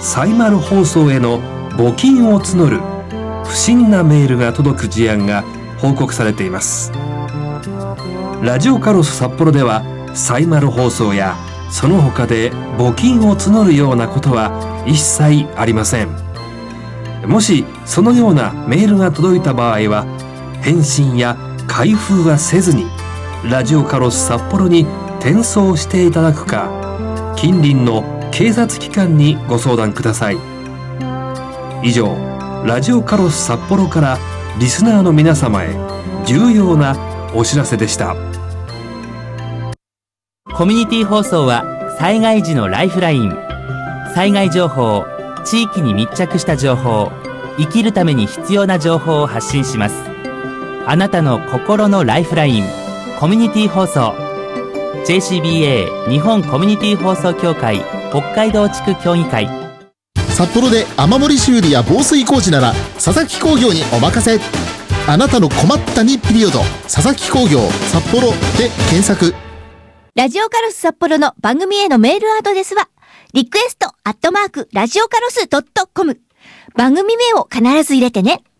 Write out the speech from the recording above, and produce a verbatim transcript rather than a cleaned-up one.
サイマル放送への募金を募る不審なメールが届く事案が報告されています。ラジオカロス札幌ではサイマル放送やその他で募金を募るようなことは一切ありません。もしそのようなメールが届いた場合は返信や開封はせずにラジオカロス札幌に転送していただくか、近隣の警察機関にご相談ください。以上、ラジオカロス札幌からリスナーの皆様へ重要なお知らせでした。 コミュニティ放送は災害時のライフライン、災害情報、地域に密着した情報、生きるために必要な情報を発信します。あなたの心のライフライン、コミュニティ放送。 ジェイシービーエー 日本コミュニティ放送協会北海道地区協議会。 札幌で雨漏り修理や防水工事なら佐々木工業にお任せ。あなたの困ったにピリオド、佐々木工業札幌で検索。 ラジオカロス札幌の番組へのメールアドレスはリクエストアットマークラジオカロスドットコム。番組名を必ず入れてね。